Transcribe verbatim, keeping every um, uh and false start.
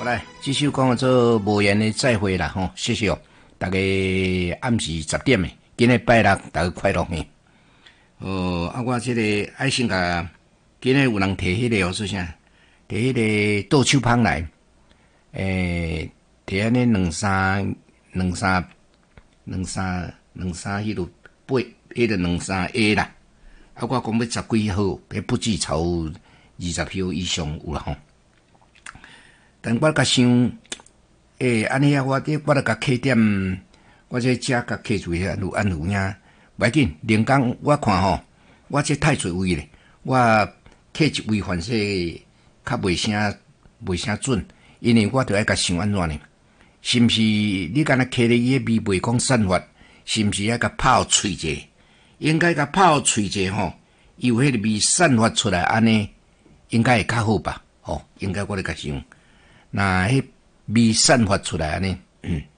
来，这首讲做无言的再会啦吼，谢谢哦，大家暗时十点的，今日拜六，大家快乐嘿。哦，啊，我这个爱心甲今日有人摕迄个哦，说啥？摕迄个倒手芳来，诶，摕安尼两三两三两三两三迄落八，迄个两三下啦。啊，我讲要十几号，要不止超二十号以上有啦吼。但我甲想，诶、欸，安尼啊，我这我来甲客点，我这遮甲客住遐有安有影，袂要紧。连讲我看吼，我这太侪位咧，我客一位反正较袂啥袂啥准，因为我着爱甲想安怎呢？是毋是你敢若客咧伊个味袂讲散发，是毋是爱甲泡喙者？应该甲泡喙者吼，伊有迄个味散发出来，安尼应该会较好吧？吼、哦，应该我咧甲想。那迄味散发出来安尼，嗯。